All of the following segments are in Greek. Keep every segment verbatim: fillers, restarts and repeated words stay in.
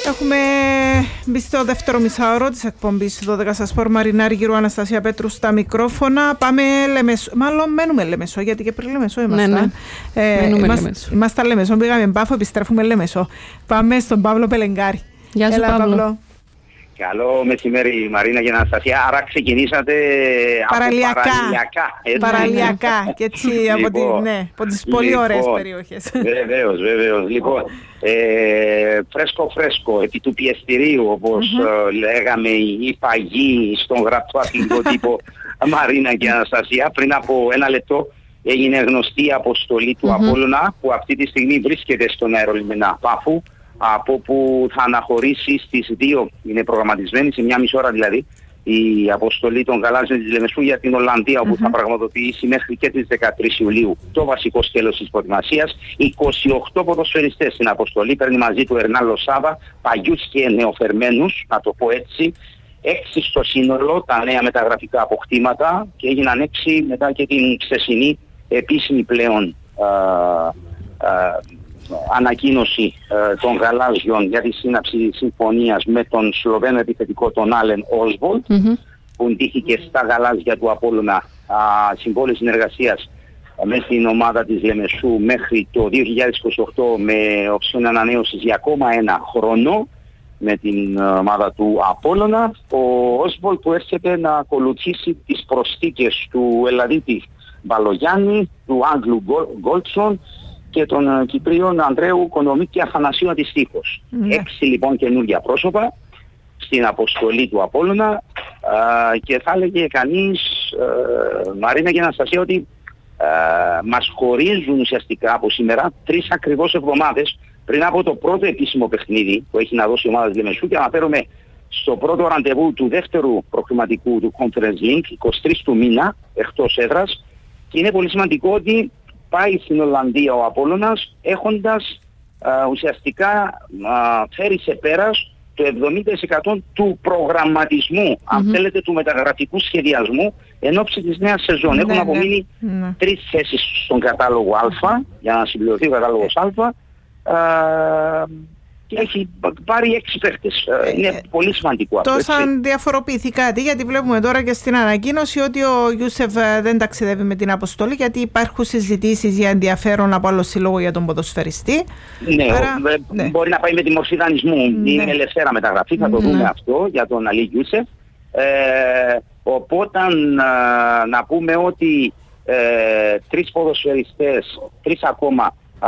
Έχουμε μπει στο δεύτερο μισάωρο της εκπομπής δώδεκα στα Σπορ. Μαρινάρη, Γύρου, Αναστασία Πέτρου στα μικρόφωνα. Πάμε Λεμεσό. Μάλλον μένουμε Λεμεσό, γιατί και πριν Λεμεσό ήμασταν. Ναι, ναι. Ε, μένουμε είμαστε, Λεμεσό. Ήμασταν Λεμεσό, πήγαμε Πάφο, επιστρέφουμε Λεμεσό. Πάμε στον Παύλο Πελεγκάρη. Γεια σου, Έλα, Παύλο. Παύλο. Καλό μεσημέρι, Μαρίνα και Αναστασία. Άρα ξεκινήσατε παραλιακά. από παραλιακά. Έτσι. Παραλιακά και έτσι από, λοιπόν, τη, ναι, από τις πολύ λοιπόν, ωραίες περιοχές. Βεβαίως, βεβαίως. Λοιπόν, ε, φρέσκο φρέσκο, επί του πιεστηρίου, όπως mm-hmm. λέγαμε οι παγιοί στον γραπτό αθλητικό τύπο Μαρίνα και Αναστασία. Πριν από ένα λεπτό έγινε γνωστή η αποστολή του mm-hmm. Απόλλωνα, που αυτή τη στιγμή βρίσκεται στον αερολιμένα Πάφου, από όπου θα αναχωρήσει στις δύο, είναι προγραμματισμένη σε μια μισή ώρα δηλαδή, η αποστολή των γαλάζιων της Λεμεσού για την Ολλανδία, όπου mm-hmm. θα πραγματοποιήσει μέχρι και τις δεκατρείς Ιουλίου το βασικό σκέλος της προετοιμασίας. είκοσι οκτώ ποδοσφαιριστές στην αποστολή, παίρνει μαζί του Ερνάλο Σάβα, παλιούς και νεοφερμένους, να το πω έτσι. Έξι στο σύνολο τα νέα μεταγραφικά αποκτήματα, και έγιναν έξι μετά και την χθεσινή επίσημη πλέον α, α, ανακοίνωση ε, των γαλάζιων για τη σύναψη συμφωνίας με τον Σλοβαίνο επιθετικό τον Άλεν Όσβολτ, mm-hmm. που ντύχηκε στα γαλάζια του Απόλλωνα συμβόλαιο συνεργασίας με την ομάδα της Λεμεσού μέχρι το δύο χιλιάδες είκοσι οκτώ, με οψιόν ανανέωσης για ακόμα ένα χρόνο με την ομάδα του Απόλλωνα. Ο Όσβολτ που έρχεται να ακολουθήσει τις προσθήκες του Ελλαδίτη Μπαλογιάννη, του Άγγλου Γκόλτσον και των Κυπρίων Ανδρέου Κονομί και Αθανασίου αντιστοίχως. Mm. Έξι λοιπόν καινούργια πρόσωπα στην αποστολή του Απόλλωνα, α, και θα έλεγε κανείς, α, Μαρίνα και Αναστασία, ότι α, μας χωρίζουν ουσιαστικά από σήμερα τρεις ακριβώς εβδομάδες πριν από το πρώτο επίσημο παιχνίδι που έχει να δώσει η ομάδα της Λεμεσού, και αναφέρομαι στο πρώτο ραντεβού του δεύτερου προκριματικού του Conference League, εικοστή τρίτη του μήνα, εκτός έδρας. Και είναι πολύ σημαντικό ότι πάει στην Ολλανδία ο Απόλλωνας έχοντας α, ουσιαστικά α, φέρει σε πέρας το εβδομήντα τοις εκατό του προγραμματισμού, mm-hmm. αν θέλετε, του μεταγραφικού σχεδιασμού εν ώψη της νέας σεζόν. Ναι, Έχουν ναι, απομείνει ναι. τρεις θέσεις στον κατάλογο Α, για να συμπληρωθεί ο κατάλογος Α, α, και έχει πάρει έξι παίχτες. Είναι ε, πολύ σημαντικό αυτό. Τόσο αν διαφοροποιηθεί κάτι, γιατί βλέπουμε τώρα και στην ανακοίνωση ότι ο Ιούσεφ δεν ταξιδεύει με την αποστολή, γιατί υπάρχουν συζητήσεις για ενδιαφέρον από άλλο σύλλογο για τον ποδοσφαιριστή. Ναι, Άρα, ο, ναι, μπορεί να πάει με τη μορφή δανεισμού. Ναι. Είναι ελευθέρα μεταγραφή, θα το ναι. δούμε αυτό για τον Αλή Ιούσεφ. Ε, οπότε να, να πούμε ότι ε, τρεις ποδοσφαιριστές, τρεις ακόμα Α,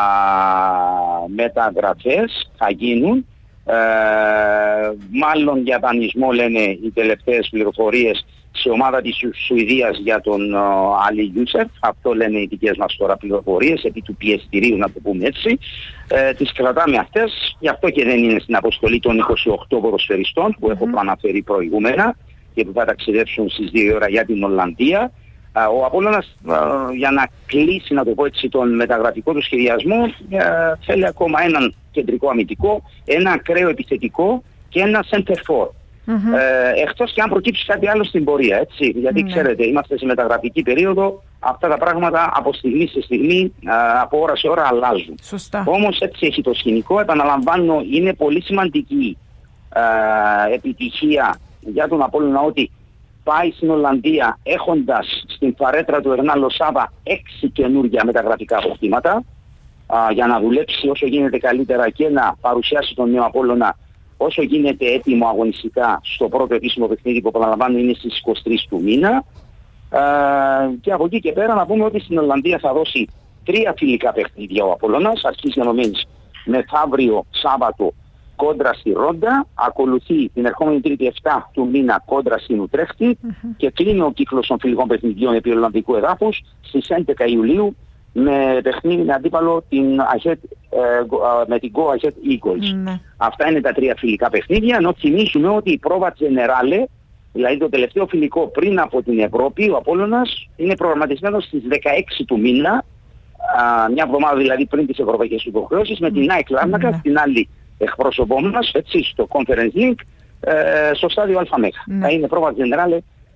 μεταγραφές θα γίνουν, ε, μάλλον για δανεισμό λένε οι τελευταίες πληροφορίες, σε ομάδα της Σουηδίας για τον Αλή Ιούσεφ. Αυτό λένε οι δικές μας τώρα πληροφορίες, επί του πιεστηρίου, να το πούμε έτσι. Ε, τις κρατάμε αυτές, γι' αυτό και δεν είναι στην αποστολή των είκοσι οκτώ ποδοσφαιριστών που mm-hmm. έχω προαναφέρει προηγούμενα και που θα ταξιδέψουν στις δύο ώρα για την Ολλανδία. Ο Απόλλωνας, για να κλείσει, να το πω έτσι, τον μεταγραφικό του σχεδιασμό, θέλει ακόμα έναν κεντρικό αμυντικό, ένα ακραίο επιθετικό και ένα center for. Mm-hmm. Ε, εκτός και αν προκύψει κάτι άλλο στην πορεία, έτσι. Γιατί mm-hmm. ξέρετε, είμαστε σε μεταγραφική περίοδο, αυτά τα πράγματα από στιγμή σε στιγμή, από ώρα σε ώρα αλλάζουν. Σωστά. Όμως έτσι έχει το σκηνικό. Επαναλαμβάνω, είναι πολύ σημαντική ε, επιτυχία για τον Απόλλωνα ότι πάει στην Ολλανδία έχοντας στην φαρέτρα του Ερνάλο Σάβα έξι καινούργια μεταγραφικά αποκτήματα, α, για να δουλέψει όσο γίνεται καλύτερα και να παρουσιάσει τον νέο Απόλλωνα όσο γίνεται έτοιμο αγωνιστικά στο πρώτο επίσημο παιχνίδι που επαναλαμβάνω είναι στις εικοστή τρίτη του μήνα. Α, και από εκεί και πέρα να πούμε ότι στην Ολλανδία θα δώσει τρία φιλικά παιχνίδια ο Απόλλωνας, αρχίζει ενωμένης μεθαύριο Σάββατο κόντρα στη Ρόντα, ακολουθεί την ερχόμενη Τρίτη επτά του μήνα κόντρα στην Ουτρέχτη mm-hmm. και κλείνει ο κύκλος των φιλικών παιχνιδιών επί Ολλανδικού εδάφους στις έντεκα Ιουλίου με παιχνίδι με αντίπαλο την Ahead, ε, με την Go Ahead Eagles. Mm-hmm. Αυτά είναι τα τρία φιλικά παιχνίδια, ενώ θυμίσουμε ότι η πρόβα Generale, δηλαδή το τελευταίο φιλικό πριν από την Ευρώπη, ο Απόλλωνας είναι προγραμματισμένος στις δεκαέξι του μήνα, α, μια εβδομάδα δηλαδή πριν τις ευρωπαϊκές υποχρεώσεις, με την ΑΕΚ Λάρνακα, mm-hmm. την άλλη εκπρόσωπό μας, έτσι, στο Conference League, ε, στο στάδιο ΑΜΕΧ. Mm. Θα είναι πρόβα Generale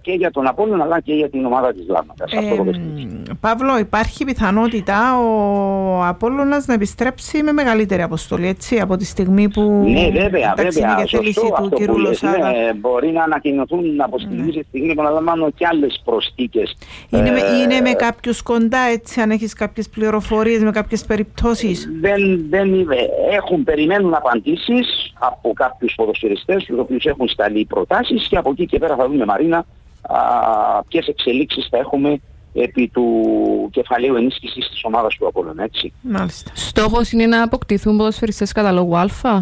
και για τον Απόλλωνα αλλά και για την ομάδα της Λάρνακας. Ε, Παύλο, υπάρχει πιθανότητα ο Απόλλωνας να επιστρέψει με μεγαλύτερη αποστολή, έτσι, από τη στιγμή που ναι, βέβαια, βέβαια, είναι και θέληση του κ. Λοσάρα. Ναι, μπορεί να ανακοινωθούν από στιγμή σε στιγμή, επαναλαμβάνω, και άλλες προσθήκες. Είναι, ε, είναι με κάποιους κοντά, έτσι, αν έχεις κάποιες πληροφορίες, με κάποιες περιπτώσεις? Δεν, δεν είναι. Έχουν, περιμένουν απαντήσεις από κάποιους ποδοσφαιριστές, τους οποίους έχουν σταλεί προτάσεις, και από εκεί και πέρα θα δούμε, Μαρίνα, ποιες εξελίξεις θα έχουμε επί του κεφαλαίου ενίσχυσης της ομάδας του Απόλλωνα, έτσι. Μάλιστα. Στόχος είναι να αποκτηθούν ποδοσφαιριστές καταλόγου Α.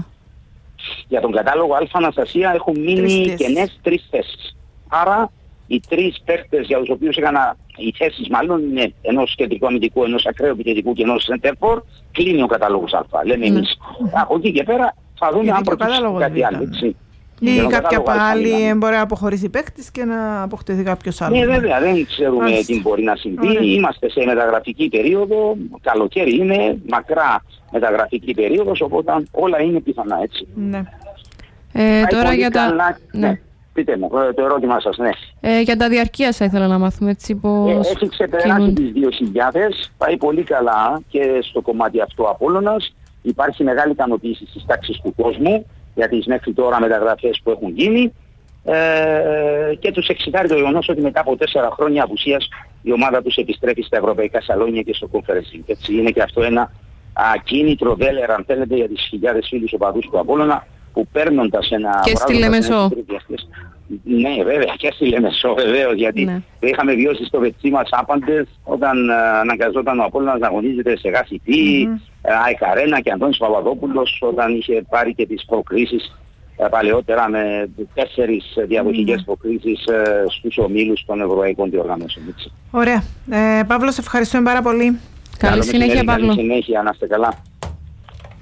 Για τον κατάλογο Α, Αναστασία, έχουν μείνει κενές τρεις θέσεις. Άρα οι τρεις παίκτες για τους οποίους έκανα, οι θέσεις μάλλον είναι ενός κεντρικού αμυντικού, ενός ακραίου επιθετικού και ενός center for, κλείνει ο κατάλογος Α, λέμε εμείς. Mm. Από εκεί και πέρα θα δούμε αν προκύψει κάτι άλλο, έτσι. Ή κάποια άλλη μπορεί να αποχωρήσει παίκτης και να αποκτηθεί κάποιος άλλος. Ναι, βέβαια, δεν ξέρουμε τι μπορεί να συμβεί. Ωραία. Είμαστε σε μεταγραφική περίοδο, καλοκαίρι είναι, μακρά μεταγραφική περίοδος, οπότε όλα είναι πιθανά, έτσι. Ναι. Ε, τώρα για τα... Καλά... Ναι. Ναι. Πείτε μου, το ερώτημά σας, ναι. Ε, για τα διαρκείας θα ήθελα να μάθουμε, έτσι, πώς... Ε, έχει ξεπεράσει τις δύο χιλιάδες, πάει πολύ καλά και στο κομμάτι αυτό Απόλλωνας. Υπάρχει μεγάλη ικανοποίηση στις τάξεις του κόσμου για τις μέχρι τώρα μεταγραφές που έχουν γίνει, ε, και τους εξητάρει το γεγονός ότι μετά από τέσσερα χρόνια απουσίας η ομάδα τους επιστρέφει στα ευρωπαϊκά σαλόνια και στο conference. Έτσι είναι και αυτό ένα κίνητρο δέλερ, αν θέλετε, για τις χιλιάδες φίλους οπαδούς του Απόλλωνα, που παίρνοντας ένα... Και στη Λεμεσό. Ναι, βέβαια, και στη Λεμεσό, βεβαίως, γιατί ναι. το είχαμε βιώσει στο πετσί μας άπαντες όταν uh, αναγκαζόταν ο Απόλλωνας να αγωνίζεται σε Γασιτή, ΑΕΚ Αρένα και Αντώνης Παπαδόπουλος, όταν είχε πάρει και τις προκρίσεις uh, παλαιότερα με τέσσερις διαδοχικές mm. προκρίσεις uh, στους ομίλους των ευρωπαϊκών διοργανώσεων. Ωραία. Ε, Παύλο, σε ευχαριστούμε πάρα πολύ. Καλή συνέχεια, Παύλο. Καλή συνέχεια, να είστε καλά.